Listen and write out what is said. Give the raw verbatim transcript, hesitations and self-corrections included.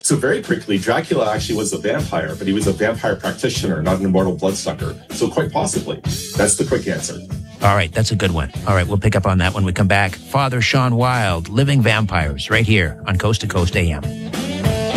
So very quickly, Dracula actually was a vampire, but he was a vampire practitioner, not an immortal bloodsucker. So quite possibly. That's the quick answer. All right, that's a good one. All right, we'll pick up on that when we come back. Father Sean Wild, Living Vampires, right here on Coast to Coast A M.